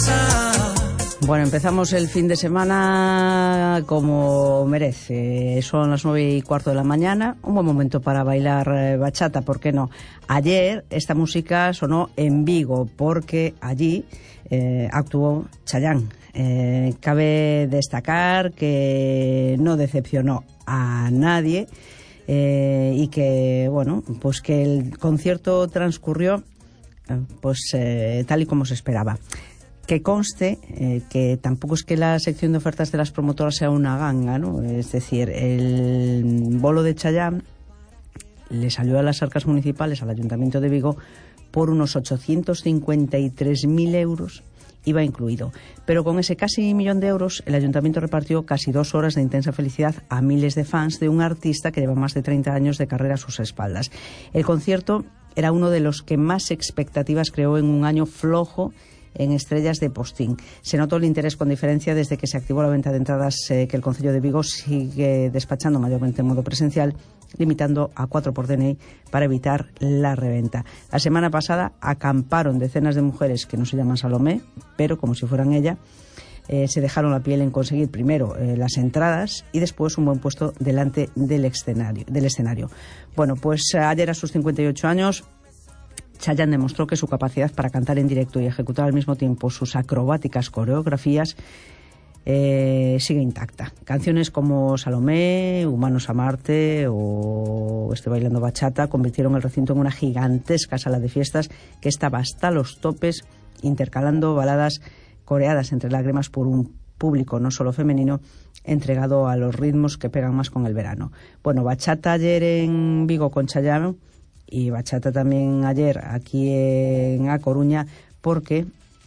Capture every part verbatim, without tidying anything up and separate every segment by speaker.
Speaker 1: Bueno, empezamos el fin de semana como merece. Son las nueve y cuarto de la mañana. Un buen momento para bailar eh, bachata, ¿por qué no? Ayer esta música sonó en Vigo porque allí eh, actuó Chayanne. Eh, cabe destacar que no decepcionó a nadie eh, y que, bueno, pues que el concierto transcurrió eh, pues eh, tal y como se esperaba. Que conste eh, que tampoco es que la sección de ofertas de las promotoras sea una ganga, ¿no? Es decir, el bolo de Chayanne le salió a las arcas municipales, al Ayuntamiento de Vigo, por unos ochocientos cincuenta y tres mil euros, I V A incluido. Pero con ese casi millón de euros, el Ayuntamiento repartió casi dos horas de intensa felicidad a miles de fans de un artista que lleva más de treinta años de carrera a sus espaldas. El concierto era uno de los que más expectativas creó en un año flojo en estrellas de postín. Se notó el interés con diferencia desde que se activó la venta de entradas eh, que el Concello de Vigo sigue despachando mayormente en modo presencial, limitando a cuatro por D N I para evitar la reventa. La semana pasada acamparon decenas de mujeres que no se llaman Salomé, pero como si fueran ella, eh, se dejaron la piel en conseguir primero eh, las entradas y después un buen puesto delante del escenario. Del escenario. Bueno, pues ayer a sus cincuenta y ocho años, Chayanne demostró que su capacidad para cantar en directo y ejecutar al mismo tiempo sus acrobáticas coreografías eh, sigue intacta. Canciones como Salomé, Humanos a Marte o Estoy bailando bachata convirtieron el recinto en una gigantesca sala de fiestas que estaba hasta los topes, intercalando baladas coreadas entre lágrimas por un público no solo femenino entregado a los ritmos que pegan más con el verano. Bueno, bachata ayer en Vigo con Chayanne y bachata también ayer aquí en A Coruña, porque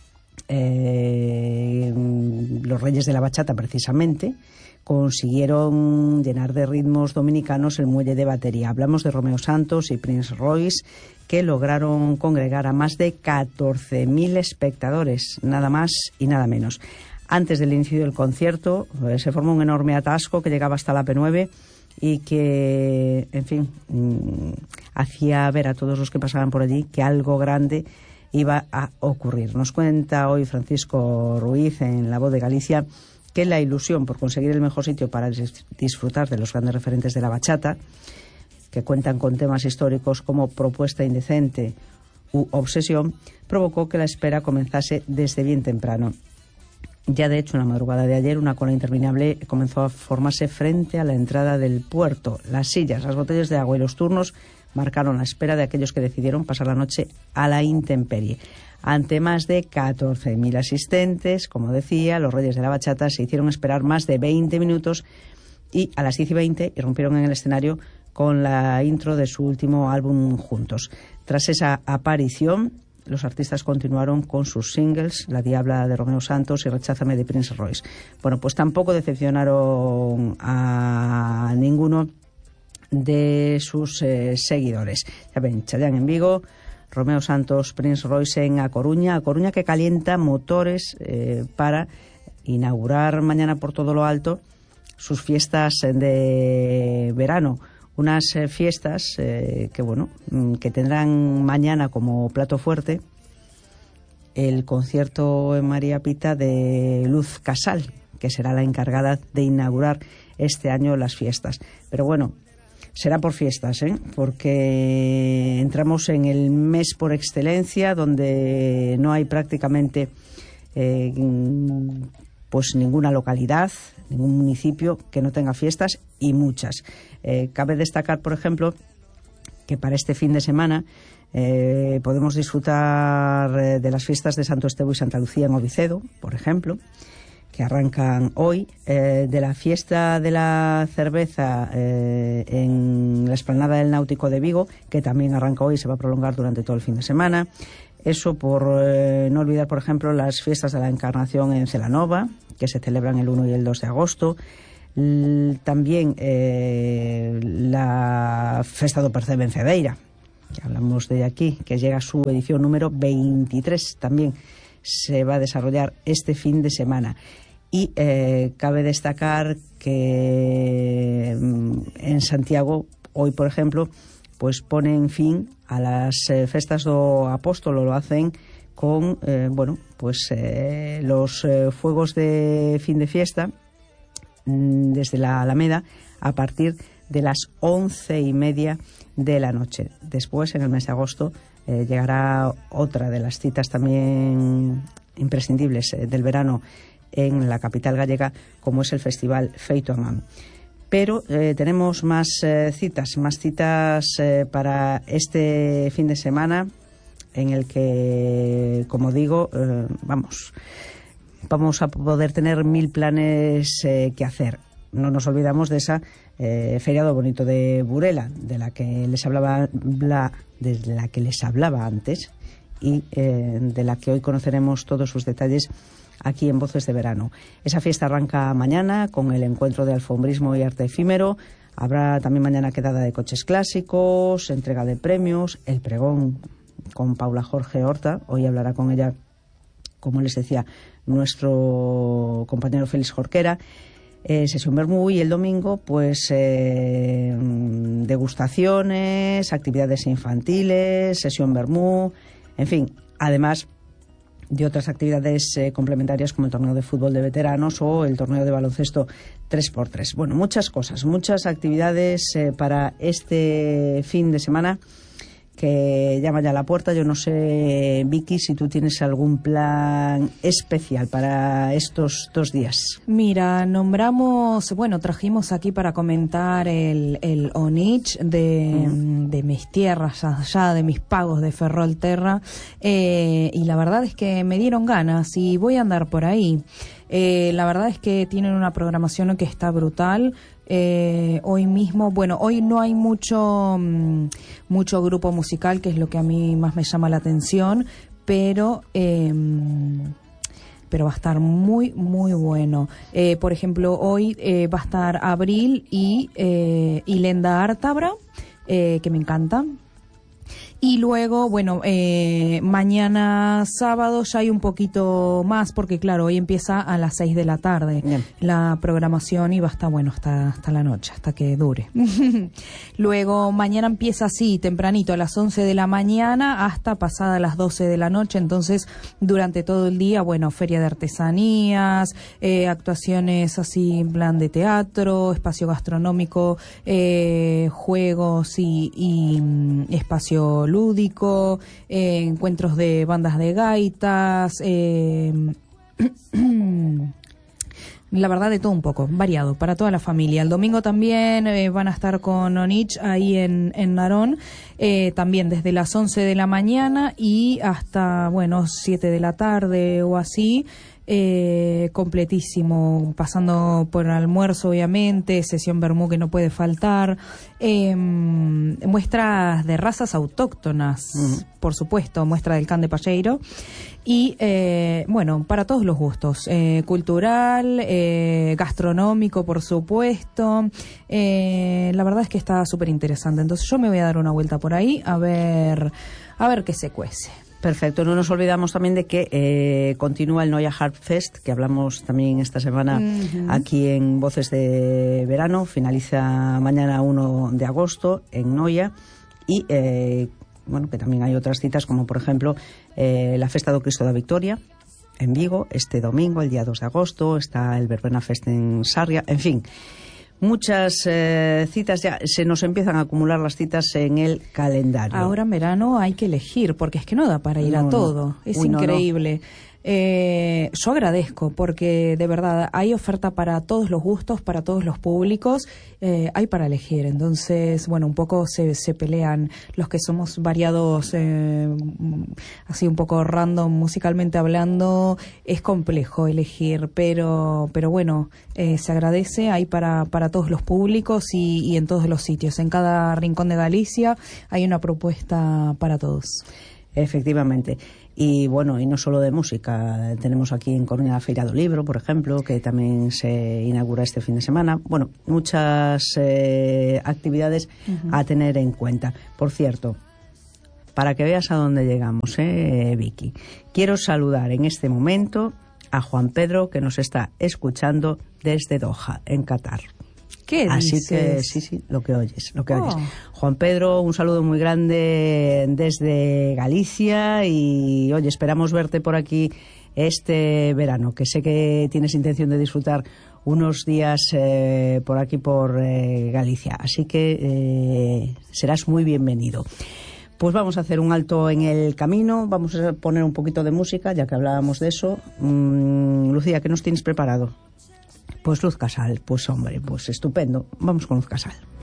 Speaker 1: eh, los reyes de la bachata precisamente consiguieron llenar de ritmos dominicanos el muelle de Batería. Hablamos de Romeo Santos y Prince Royce, que lograron congregar a más de catorce mil espectadores, nada más y nada menos. Antes del inicio del concierto eh, se formó un enorme atasco que llegaba hasta la P nueve y que, en fin, mmm, hacía ver a todos los que pasaban por allí que algo grande iba a ocurrir. Nos cuenta hoy Francisco Ruiz en La Voz de Galicia que la ilusión por conseguir el mejor sitio para disfrutar de los grandes referentes de la bachata, que cuentan con temas históricos como Propuesta Indecente u Obsesión, provocó que la espera comenzase desde bien temprano. Ya de hecho, en la madrugada de ayer, una cola interminable comenzó a formarse frente a la entrada del puerto. Las sillas, las botellas de agua y los turnos marcaron la espera de aquellos que decidieron pasar la noche a la intemperie. Ante más de catorce mil asistentes, como decía, los reyes de la bachata se hicieron esperar más de veinte minutos y a las diez y veinte irrumpieron en el escenario con la intro de su último álbum juntos. Tras esa aparición, los artistas continuaron con sus singles, La Diabla de Romeo Santos y Recházame de Prince Royce. Bueno, pues tampoco decepcionaron a ninguno de sus eh, seguidores. Ya ven, Chayanne en Vigo, Romeo Santos, Prince Royce en A Coruña, A Coruña que calienta motores eh, para inaugurar mañana por todo lo alto sus fiestas de verano. Unas eh, fiestas eh, que, bueno, que tendrán mañana como plato fuerte el concierto en María Pita de Luz Casal, que será la encargada de inaugurar este año las fiestas. Pero bueno, será por fiestas, ¿eh? Porque entramos en el mes por excelencia, donde no hay prácticamente eh, pues ninguna localidad, ningún municipio que no tenga fiestas, y muchas. Eh, cabe destacar, por ejemplo, que para este fin de semana eh, podemos disfrutar eh, de las fiestas de Santo Estevo y Santa Lucía en Ovicedo, por ejemplo, que arrancan hoy, eh, de la fiesta de la cerveza eh, en la explanada del Náutico de Vigo, que también arranca hoy y se va a prolongar durante todo el fin de semana. Eso por eh, no olvidar, por ejemplo, las fiestas de la Encarnación en Celanova, que se celebran el uno y el dos de agosto. L- también eh, la Festa do Percebe en Cedeira, que hablamos de aquí, que llega a su edición número veintitrés, también se va a desarrollar este fin de semana. Y eh, cabe destacar que en Santiago, hoy por ejemplo, pues ponen fin a las eh, festas do Apóstolo, lo hacen con eh, bueno, pues eh, los eh, fuegos de fin de fiesta mmm, desde la Alameda a partir de las once y media de la noche. Después, en el mes de agosto, eh, llegará otra de las citas también imprescindibles eh, del verano en la capital gallega, como es el Festival Feito a Man. Pero eh, tenemos más eh, citas, más citas eh, para este fin de semana, en el que, como digo, eh, vamos, vamos a poder tener mil planes eh, que hacer. No nos olvidamos de esa eh, Feria do Bonito de Burela, de la que les hablaba, la, de la que les hablaba antes y eh, de la que hoy conoceremos todos sus detalles aquí en Voces de Verano. Esa fiesta arranca mañana con el encuentro de alfombrismo y arte efímero. Habrá también mañana quedada de coches clásicos, entrega de premios, el pregón con Paula Jorge Horta. Hoy hablará con ella, como les decía, nuestro compañero Félix Jorquera. Eh, sesión vermú, y el domingo pues eh, degustaciones, actividades infantiles, sesión vermú, en fin, además de otras actividades eh, complementarias como el torneo de fútbol de veteranos o el torneo de baloncesto tres por tres. Bueno, muchas cosas, muchas actividades eh, para este fin de semana que llama ya a la puerta. Yo no sé, Vicky, si tú tienes algún plan especial para estos dos días.
Speaker 2: Mira, nombramos, bueno, trajimos aquí para comentar el, el Onich de, mm. de mis tierras allá, de mis pagos de Ferrolterra, eh, y la verdad es que me dieron ganas y voy a andar por ahí. Eh, la verdad es que tienen una programación que está brutal. Eh, hoy mismo, bueno, hoy no hay mucho mmm, mucho grupo musical, que es lo que a mí más me llama la atención, pero eh, pero va a estar muy, muy bueno. Eh, por ejemplo, hoy eh, va a estar Abril y, eh, y Lenda Ártabra, eh, que me encanta. Y luego, bueno, eh, mañana sábado ya hay un poquito más, porque claro, hoy empieza a las seis de la tarde Bien. la programación y va a estar, bueno, hasta, hasta la noche, hasta que dure. Luego, mañana empieza así, tempranito, a las once de la mañana hasta pasada las doce de la noche. Entonces, durante todo el día, bueno, feria de artesanías, eh, actuaciones así en plan de teatro, espacio gastronómico, eh, juegos y, y mm, espacio lúdico, eh, encuentros de bandas de gaitas, eh, la verdad de todo un poco, variado, para toda la familia. El domingo también eh, van a estar con Onich ahí en, en Narón, eh, también desde las once de la mañana y hasta, bueno, siete de la tarde o así. Eh, completísimo, pasando por almuerzo obviamente, sesión vermú que no puede faltar, eh, muestras de razas autóctonas, uh-huh. por supuesto, muestra del can de Palleiro y eh, bueno, para todos los gustos, eh, cultural, eh, gastronómico por supuesto, eh, la verdad es que está súper interesante. Entonces yo me voy a dar una vuelta por ahí a ver, a ver qué se cuece.
Speaker 1: Perfecto, no nos olvidamos también de que eh, continúa el Noia Harp Fest, que hablamos también esta semana uh-huh. aquí en Voces de Verano. Finaliza mañana uno de agosto en Noia y eh, bueno, que también hay otras citas, como por ejemplo eh, la Festa do Cristo da Victoria en Vigo este domingo, el día dos de agosto, está el Verbena Fest en Sarria, en fin. Muchas eh, citas, ya se nos empiezan a acumular las citas en el calendario.
Speaker 2: Ahora en verano hay que elegir, porque es que no da para ir no, a todo. No. Es Uy, increíble. No, no. Eh, yo agradezco, porque de verdad hay oferta para todos los gustos, para todos los públicos, eh, hay para elegir. Entonces, bueno, un poco se, se pelean los que somos variados, eh, así un poco random musicalmente hablando. Es complejo elegir, pero pero bueno, eh, se agradece, hay para, para todos los públicos y, y en todos los sitios. En cada rincón de Galicia hay una propuesta para todos.
Speaker 1: Efectivamente. Y bueno, y no solo de música, tenemos aquí en Coruña la Feira do Libro, por ejemplo, que también se inaugura este fin de semana. Bueno, muchas eh, actividades uh-huh. a tener en cuenta. Por cierto, para que veas a dónde llegamos, eh, Vicky, quiero saludar en este momento a Juan Pedro, que nos está escuchando desde Doha, en Qatar.
Speaker 2: ¿Qué
Speaker 1: Así
Speaker 2: dices?
Speaker 1: que sí, sí, lo que oyes, lo que
Speaker 2: Oh.
Speaker 1: oyes. Juan Pedro, un saludo muy grande desde Galicia y, oye, esperamos verte por aquí este verano, que sé que tienes intención de disfrutar unos días eh, por aquí, por eh, Galicia. Así que eh, serás muy bienvenido. Pues vamos a hacer un alto en el camino, vamos a poner un poquito de música, ya que hablábamos de eso. Mm, Lucía, ¿qué nos tienes preparado? Pues Luz Casal, pues hombre, pues estupendo. Vamos con Luz Casal.